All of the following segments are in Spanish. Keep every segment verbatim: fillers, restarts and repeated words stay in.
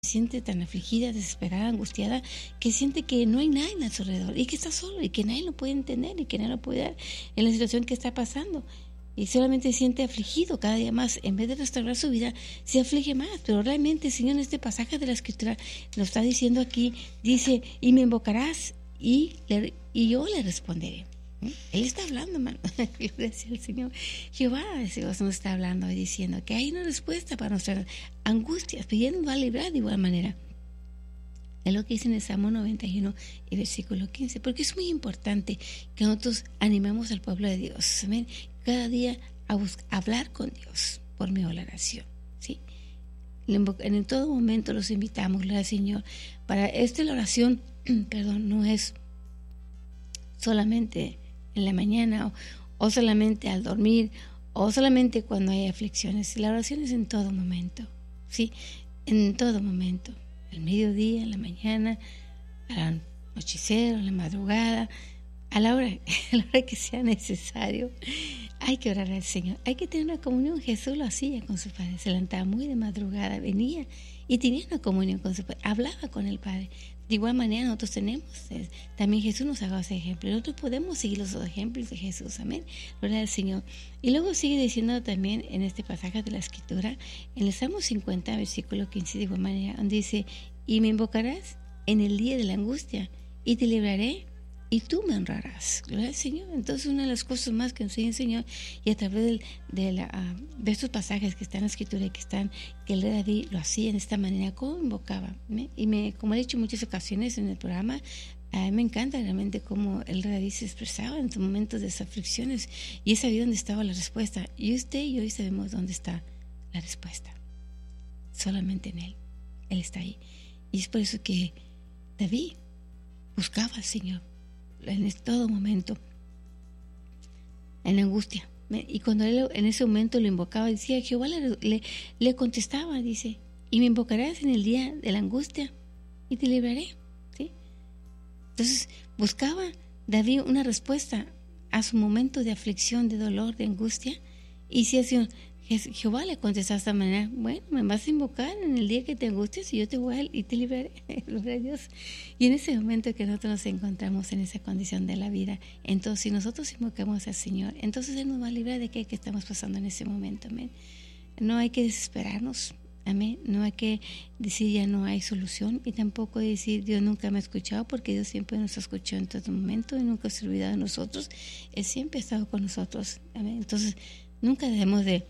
siente tan afligida, desesperada, angustiada, que siente que no hay nadie a su alrededor y que está solo y que nadie lo puede entender y que nadie lo puede dar en la situación que está pasando. Y solamente se siente afligido cada día más. En vez de restaurar su vida, se aflige más. Pero realmente el Señor en este pasaje de la Escritura lo está diciendo aquí, dice, y me invocarás y, le, y yo le responderé. ¿Eh? Él está hablando, hermano. Gracias al Señor. Jehová Dios nos está hablando y diciendo que hay una respuesta para nuestras angustias, pidiendo a librar de igual manera. Es lo que dice en el Salmo noventa y uno y versículo quince, porque es muy importante que nosotros animemos al pueblo de Dios, amén, cada día a, buscar, a hablar con Dios por medio de la oración, ¿sí? En todo momento los invitamos, gloria al Señor. Para esto la oración, perdón, no es solamente en la mañana o, o solamente al dormir o solamente cuando hay aflicciones. La oración es en todo momento, ¿sí? En todo momento. Al mediodía, en la mañana, al anochecer, a la madrugada, a la hora, a la hora que sea necesario. Hay que orar al Señor, hay que tener una comunión. Jesús lo hacía con su Padre, se levantaba muy de madrugada, venía y tenía una comunión con su Padre, hablaba con el Padre. De igual manera nosotros tenemos, también Jesús nos ha dado ese ejemplo, nosotros podemos seguir los ejemplos de Jesús, amén, gloria al Señor. Y luego sigue diciendo también en este pasaje de la Escritura, en el Salmo cincuenta, versículo quince, de igual manera, donde dice, y me invocarás en el día de la angustia, y te libraré, y tú me honrarás, gloria al Señor. Entonces una de las cosas más que nos enseña el Señor, y a través de, de, la, uh, de estos pasajes que están en la Escritura y que están, que el rey David lo hacía de esta manera, como invocaba, ¿me? Y me, como he dicho en muchas ocasiones en el programa, a mí me encanta realmente cómo el rey David se expresaba en sus momentos de desaflicciones, y es ahí donde estaba la respuesta, y usted y hoy sabemos dónde está la respuesta, solamente en Él, Él está ahí. Y es por eso que David buscaba al Señor en todo momento, en angustia. Y cuando él en ese momento lo invocaba, decía, Jehová le, le, le contestaba, dice, y me invocarás en el día de la angustia y te libraré, ¿sí? Entonces buscaba David una respuesta a su momento de aflicción, de dolor, de angustia, y si así, Jehová le contestó de esta manera, bueno, me vas a invocar en el día que te angusties y yo te voy a, y te libraré, gloria a Dios. Y en ese momento que nosotros nos encontramos en esa condición de la vida, entonces si nosotros invocamos al Señor, entonces Él nos va a librar de qué que estamos pasando en ese momento, amén. No hay que desesperarnos, amén. No hay que decir ya no hay solución, y tampoco decir Dios nunca me ha escuchado, porque Dios siempre nos ha escuchado en todo momento y nunca se ha olvidado de nosotros. Él siempre ha estado con nosotros, amén. Entonces nunca debemos de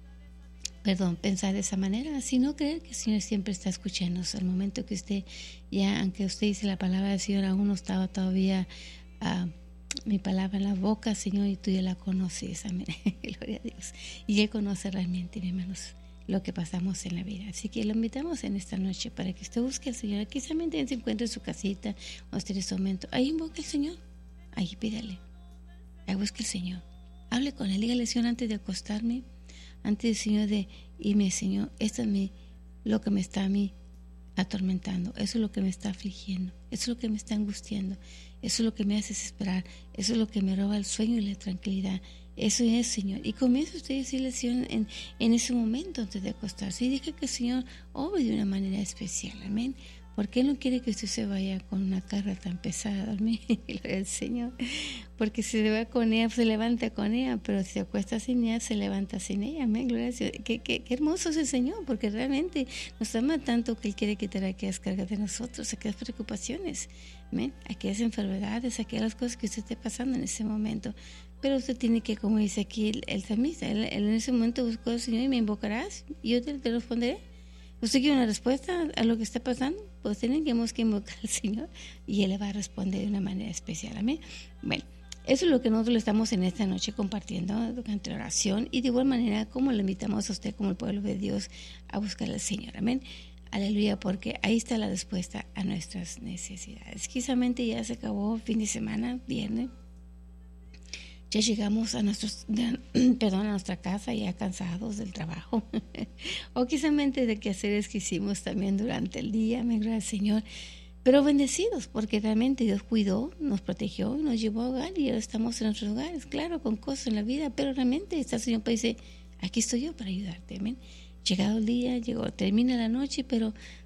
Perdón, pensar de esa manera, sino creer que el Señor siempre está escuchándonos. Al momento que usted, ya, aunque usted dice la palabra del Señor, aún no estaba todavía uh, mi palabra en la boca, Señor, y tú ya la conoces, amén. Gloria a Dios. Y Él conoce realmente, mis hermanos, lo que pasamos en la vida. Así que lo invitamos en esta noche para que usted busque al Señor. Quizá se encuentre en su casita o esté en este momento. Ahí invoque al Señor, ahí pídale, ahí busque al Señor. Hable con Él, dígale, Señor, antes de acostarme, antes del Señor, de irme, Señor, esto es mi, lo que me está a mí atormentando, eso es lo que me está afligiendo, eso es lo que me está angustiando, eso es lo que me hace desesperar, eso es lo que me roba el sueño y la tranquilidad. Eso es, Señor. Y comienza usted a decirle, Señor, en, en ese momento antes de acostarse, y deja que el Señor obre de una manera especial, amén. Porque Él no quiere que usted se vaya con una carga tan pesada a dormir, el Señor. Porque si se va con ella, se levanta con ella, pero si se acuesta sin ella, se levanta sin ella. Amén, gloria a Dios. Qué, qué, qué hermoso es el Señor, porque realmente nos ama tanto que Él quiere quitar aquellas cargas de nosotros, aquellas preocupaciones, amén, aquellas enfermedades, aquellas cosas que usted esté pasando en ese momento. Pero usted tiene que, como dice aquí el, el salmista, él, él en ese momento buscó al Señor y me invocarás, y yo te, te responderé. ¿Usted quiere una respuesta a lo que está pasando? Pues tenemos que invocar al Señor y Él le va a responder de una manera especial. Amén. Bueno, eso es lo que nosotros le estamos en esta noche compartiendo durante la oración, y de igual manera como le invitamos a usted como el pueblo de Dios a buscar al Señor. Amén. Aleluya, porque ahí está la respuesta a nuestras necesidades. Quizamente ya se acabó el fin de semana, viernes. Ya llegamos a nuestros, perdón, a nuestra casa ya cansados del trabajo o quizá de quehaceres que hicimos también durante el día, me agrada el Señor, pero bendecidos porque realmente Dios cuidó, nos protegió y nos llevó a hogar, y ahora estamos en nuestros hogares, claro, con cosas en la vida, pero realmente está el Señor para dice, aquí estoy yo para ayudarte, amén. Llegado el día, llegó, termina la noche, pero